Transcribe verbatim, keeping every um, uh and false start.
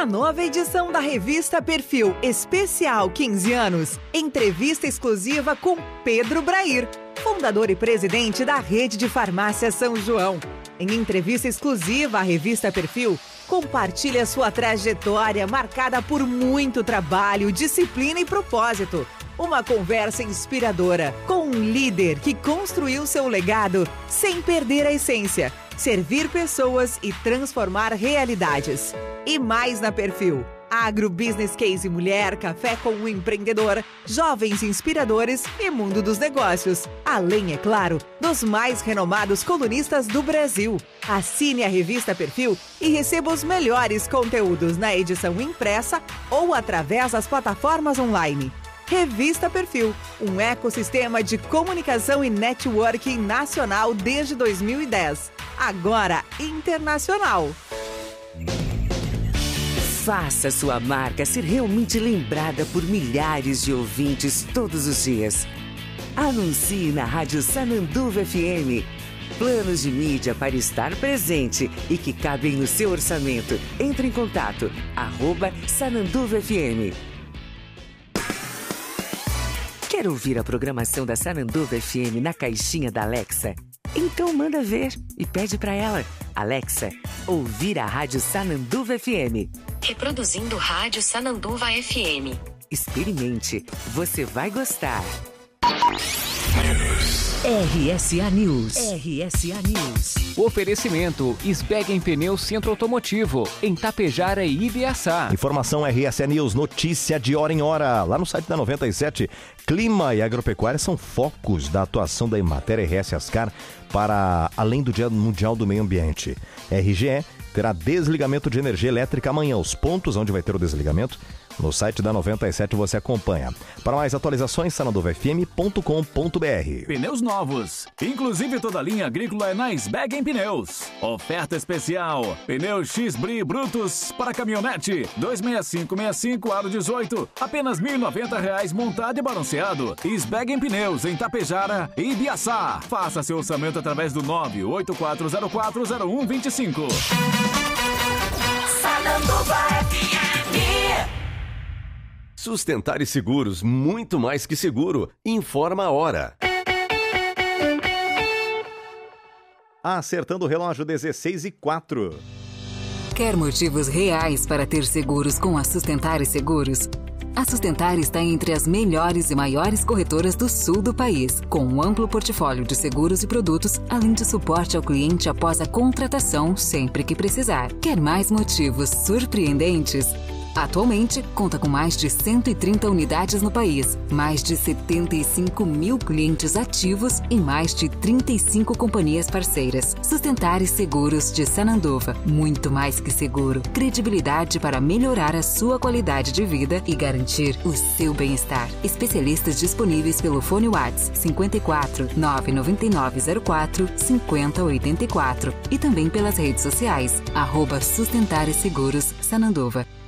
Na nova edição da revista Perfil Especial quinze anos, entrevista exclusiva com Pedro Brair, fundador e presidente da Rede de Farmácia São João. Em entrevista exclusiva à revista Perfil, compartilha sua trajetória marcada por muito trabalho, disciplina e propósito. Uma conversa inspiradora com um líder que construiu seu legado sem perder a essência, servir pessoas e transformar realidades. E mais na Perfil: Agro, Business Case Mulher, Café com o Empreendedor, Jovens Inspiradores e Mundo dos Negócios. Além, é claro, dos mais renomados colunistas do Brasil. Assine a revista Perfil e receba os melhores conteúdos na edição impressa ou através das plataformas online. Revista Perfil, um ecossistema de comunicação e networking nacional desde dois mil e dez. Agora internacional. Faça sua marca ser realmente lembrada por milhares de ouvintes todos os dias. Anuncie na Rádio Sananduva F M. Planos de mídia para estar presente e que cabem no seu orçamento. Entre em contato, arroba Sananduva F M. Quer ouvir a programação da Sananduva F M na caixinha da Alexa? Então manda ver e pede para ela: Alexa, ouvir a Rádio Sananduva F M. Reproduzindo Rádio Sananduva F M. Experimente, você vai gostar. R S A News. R S A News. Oferecimento: Sbeggen Pneus Centro Automotivo, em Tapejara e Ibiaçá. Informação R S A News, notícia de hora em hora. Lá no site da noventa e sete, clima e agropecuária são focos da atuação da Emater R S Ascar para além do Dia Mundial do Meio Ambiente. R G E terá desligamento de energia elétrica amanhã. Os pontos onde vai ter o desligamento, no site da noventa e sete você acompanha. Para mais atualizações, sananduva f m ponto com ponto b r. Pneus novos, inclusive toda a linha agrícola é na Sbeggen Pneus. Oferta especial: pneus X-Bri Brutus para caminhonete dois seis cinco seis cinco aro dezoito, apenas mil e noventa reais montado e balanceado. Sbeggen Pneus em Tapejara e Ibiaçá. Faça seu orçamento através do nove oito quatro zero quatro zero um dois cinco. Sananduva F M. Sustentar e Seguros, muito mais que seguro. Informa a hora. Acertando o relógio, dezesseis e quatro. Quer motivos reais para ter seguros com a Sustentar e Seguros? A Sustentar está entre as melhores e maiores corretoras do sul do país, com um amplo portfólio de seguros e produtos, além de suporte ao cliente após a contratação, sempre que precisar. Quer mais motivos surpreendentes? Atualmente, conta com mais de cento e trinta unidades no país, mais de setenta e cinco mil clientes ativos e mais de trinta e cinco companhias parceiras. Sustentar e Seguros de Sananduva. Muito mais que seguro. Credibilidade para melhorar a sua qualidade de vida e garantir o seu bem-estar. Especialistas disponíveis pelo fone WhatsApp cinco quatro nove nove nove zero quatro cinco zero oito quatro e também pelas redes sociais, arroba Sustentar e Seguros Sananduva.